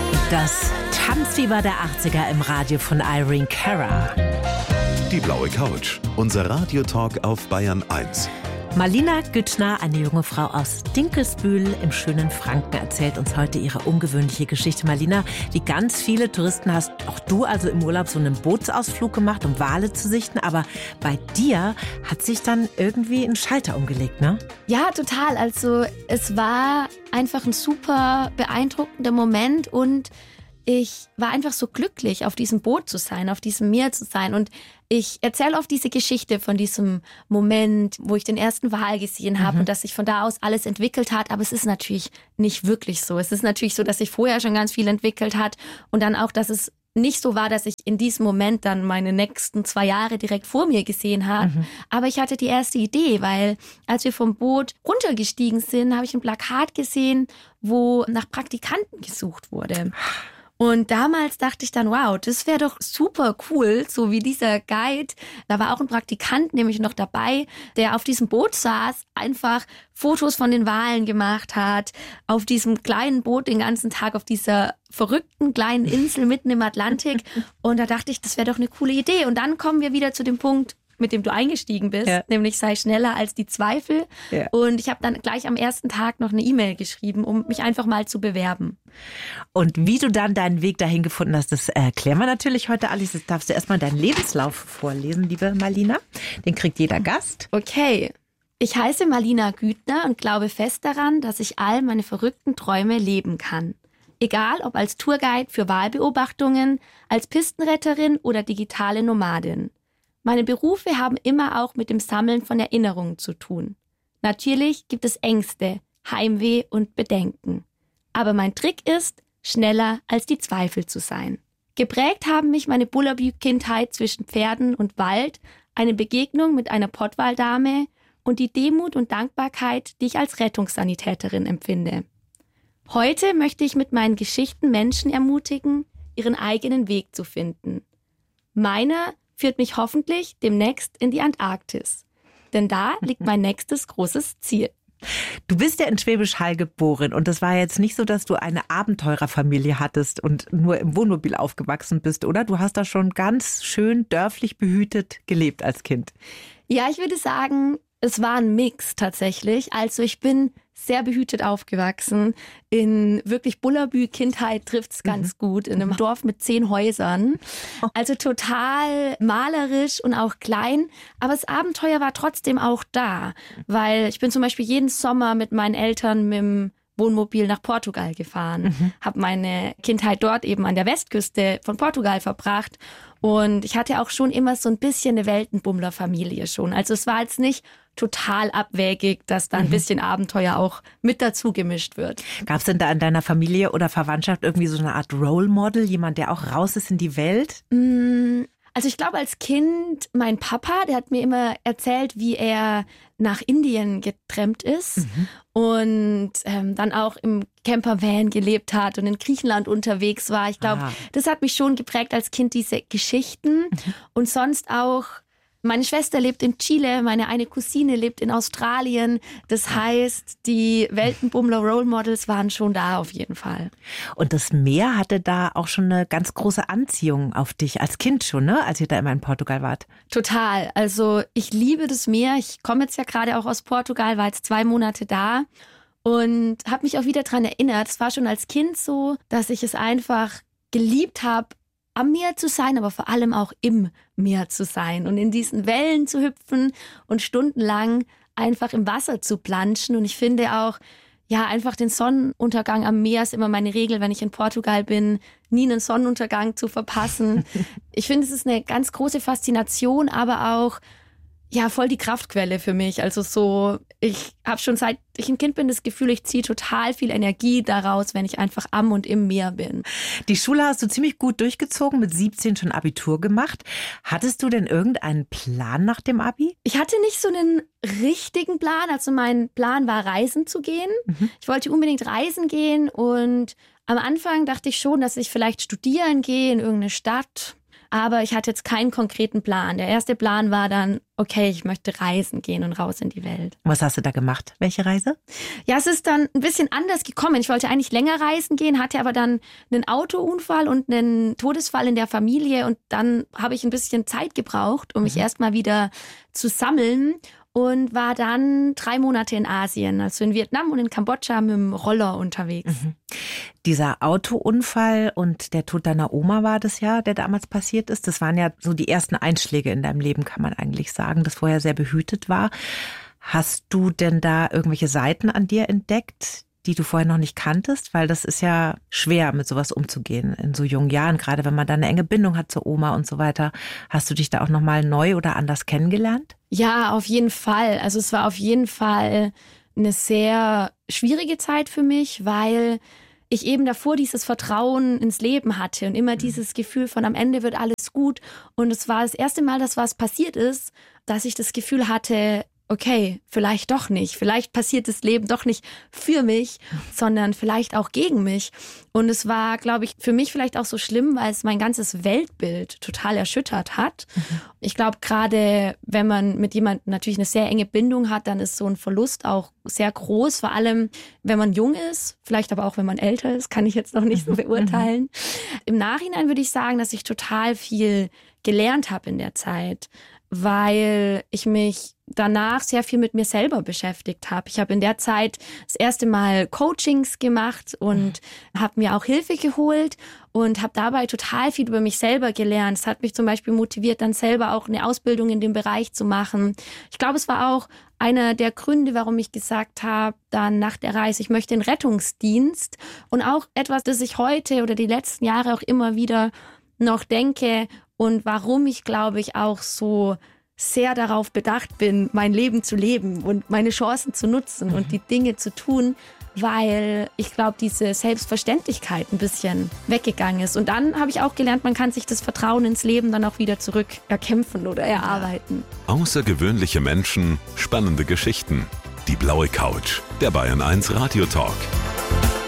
Das Tanzfieber der 80er im Radio von Irene Cara. Die blaue Couch, unser Radiotalk auf Bayern 1. Malina Güttner, eine junge Frau aus Dinkelsbühl im schönen Franken, erzählt uns heute ihre ungewöhnliche Geschichte. Malina, wie ganz viele Touristen hast auch du also im Urlaub so einen Bootsausflug gemacht, um Wale zu sichten. Aber bei dir hat sich dann irgendwie ein Schalter umgelegt, ne? Ja, total. Also es war einfach ein super beeindruckender Moment und ich war einfach so glücklich, auf diesem Boot zu sein, auf diesem Meer zu sein. Und ich erzähle oft diese Geschichte von diesem Moment, wo ich den ersten Wal gesehen habe und dass sich von da aus alles entwickelt hat. Aber es ist natürlich nicht wirklich so. Es ist natürlich so, dass sich vorher schon ganz viel entwickelt hat und dann auch, dass es nicht so war, dass ich in diesem Moment dann meine nächsten 2 Jahre direkt vor mir gesehen habe. Aber ich hatte die erste Idee, weil als wir vom Boot runtergestiegen sind, habe ich ein Plakat gesehen, wo nach Praktikanten gesucht wurde. Und damals dachte ich dann, wow, das wäre doch super cool, so wie dieser Guide. Da war auch ein Praktikant nämlich noch dabei, der auf diesem Boot saß, einfach Fotos von den Walen gemacht hat, auf diesem kleinen Boot den ganzen Tag auf dieser verrückten kleinen Insel mitten im Atlantik. Und da dachte ich, das wäre doch eine coole Idee. Und dann kommen wir wieder zu dem Punkt, mit dem du eingestiegen bist, nämlich sei schneller als die Zweifel. Ja. Und ich habe dann gleich am ersten Tag noch eine E-Mail geschrieben, um mich einfach mal zu bewerben. Und wie du dann deinen Weg dahin gefunden hast, das erklären wir natürlich heute alles. Jetzt darfst du erstmal deinen Lebenslauf vorlesen, liebe Malina. Den kriegt jeder Gast. Okay. Ich heiße Malina Güttner und glaube fest daran, dass ich all meine verrückten Träume leben kann. Egal ob als Tourguide für Walbeobachtungen, als Pistenretterin oder digitale Nomadin. Meine Berufe haben immer auch mit dem Sammeln von Erinnerungen zu tun. Natürlich gibt es Ängste, Heimweh und Bedenken. Aber mein Trick ist, schneller als die Zweifel zu sein. Geprägt haben mich meine Bullabü-Kindheit zwischen Pferden und Wald, eine Begegnung mit einer Pottwaldame und die Demut und Dankbarkeit, die ich als Rettungssanitäterin empfinde. Heute möchte ich mit meinen Geschichten Menschen ermutigen, ihren eigenen Weg zu finden. Meiner führt mich hoffentlich demnächst in die Antarktis. Denn da liegt mein nächstes großes Ziel. Du bist ja in Schwäbisch Hall geboren und es war jetzt nicht so, dass du eine Abenteurerfamilie hattest und nur im Wohnmobil aufgewachsen bist, oder? Du hast da schon ganz schön dörflich behütet gelebt als Kind. Ja, ich würde sagen, es war ein Mix tatsächlich. Also ich bin sehr behütet aufgewachsen. In wirklich Bullabü-Kindheit trifft's ganz gut. In einem Dorf mit 10 Häusern. Also total malerisch und auch klein. Aber das Abenteuer war trotzdem auch da. Weil ich bin zum Beispiel jeden Sommer mit meinen Eltern mit dem Wohnmobil nach Portugal gefahren. Habe meine Kindheit dort eben an der Westküste von Portugal verbracht. Und ich hatte auch schon immer so ein bisschen eine Weltenbummler-Familie schon. Also es war jetzt nicht total abwegig, dass da ein bisschen Abenteuer auch mit dazu gemischt wird. Gab es denn da in deiner Familie oder Verwandtschaft irgendwie so eine Art Role Model, jemand, der auch raus ist in die Welt? Also ich glaube als Kind, mein Papa, der hat mir immer erzählt, wie er nach Indien getrennt ist und dann auch im Campervan gelebt hat und in Griechenland unterwegs war. Ich glaube, das hat mich schon geprägt als Kind, diese Geschichten. Und sonst auch, meine Schwester lebt in Chile, meine eine Cousine lebt in Australien. Das heißt, die Weltenbummler Role Models waren schon da auf jeden Fall. Und das Meer hatte da auch schon eine ganz große Anziehung auf dich als Kind schon, ne? Als ihr da immer in Portugal wart. Total. Also ich liebe das Meer. Ich komme jetzt ja gerade auch aus Portugal, war jetzt 2 Monate da und habe mich auch wieder dran erinnert. Es war schon als Kind so, dass ich es einfach geliebt habe, am Meer zu sein, aber vor allem auch im Meer zu sein und in diesen Wellen zu hüpfen und stundenlang einfach im Wasser zu planschen. Und ich finde auch, ja, einfach den Sonnenuntergang am Meer ist immer meine Regel, wenn ich in Portugal bin, nie einen Sonnenuntergang zu verpassen. Ich finde, es ist eine ganz große Faszination, aber auch ja, voll die Kraftquelle für mich. Also so, ich habe schon seit ich ein Kind bin das Gefühl, ich ziehe total viel Energie daraus, wenn ich einfach am und im Meer bin. Die Schule hast du ziemlich gut durchgezogen, mit 17 schon Abitur gemacht. Hattest du denn irgendeinen Plan nach dem Abi? Ich hatte nicht so einen richtigen Plan. Also mein Plan war, reisen zu gehen. Ich wollte unbedingt reisen gehen und am Anfang dachte ich schon, dass ich vielleicht studieren gehe in irgendeine Stadt. aber ich hatte jetzt keinen konkreten Plan. Der erste Plan war dann, okay, ich möchte reisen gehen und raus in die Welt. Was hast du da gemacht? Welche Reise? Ja, es ist dann ein bisschen anders gekommen. Ich wollte eigentlich länger reisen gehen, hatte aber dann einen Autounfall und einen Todesfall in der Familie und dann habe ich ein bisschen Zeit gebraucht, um mich erstmal wieder zu sammeln und war dann 3 Monate in Asien, also in Vietnam und in Kambodscha mit dem Roller unterwegs. Dieser Autounfall und der Tod deiner Oma war das ja, der damals passiert ist. Das waren ja so die ersten Einschläge in deinem Leben, kann man eigentlich sagen, das vorher sehr behütet war. Hast du denn da irgendwelche Seiten an dir entdeckt, die du vorher noch nicht kanntest? Weil das ist ja schwer, mit sowas umzugehen in so jungen Jahren, gerade wenn man da eine enge Bindung hat zur Oma und so weiter. Hast du dich da auch nochmal neu oder anders kennengelernt? Ja, auf jeden Fall. Also es war auf jeden Fall eine sehr schwierige Zeit für mich, weil ich eben davor dieses Vertrauen ins Leben hatte und immer dieses Gefühl von am Ende wird alles gut. Und es war das erste Mal, dass was passiert ist, dass ich das Gefühl hatte, okay, vielleicht doch nicht. Vielleicht passiert das Leben doch nicht für mich, sondern vielleicht auch gegen mich. Und es war, glaube ich, für mich vielleicht auch so schlimm, weil es mein ganzes Weltbild total erschüttert hat. Ich glaube, gerade wenn man mit jemandem natürlich eine sehr enge Bindung hat, dann ist so ein Verlust auch sehr groß. Vor allem, wenn man jung ist, vielleicht aber auch, wenn man älter ist, kann ich jetzt noch nicht so beurteilen. Im Nachhinein würde ich sagen, dass ich total viel gelernt habe in der Zeit, weil ich mich danach sehr viel mit mir selber beschäftigt habe. Ich habe in der Zeit das erste Mal Coachings gemacht und habe mir auch Hilfe geholt und habe dabei total viel über mich selber gelernt. Es hat mich zum Beispiel motiviert, dann selber auch eine Ausbildung in dem Bereich zu machen. Ich glaube, es war auch einer der Gründe, warum ich gesagt habe, dann nach der Reise, ich möchte den Rettungsdienst und auch etwas, das ich heute oder die letzten Jahre auch immer wieder noch denke und warum ich, glaube ich, auch so sehr darauf bedacht bin, mein Leben zu leben und meine Chancen zu nutzen und die Dinge zu tun, weil ich glaube, diese Selbstverständlichkeit ein bisschen weggegangen ist. Und dann habe ich auch gelernt, man kann sich das Vertrauen ins Leben dann auch wieder zurück erkämpfen oder erarbeiten. Außergewöhnliche Menschen, spannende Geschichten. Die blaue Couch, der Bayern 1 Radio Talk.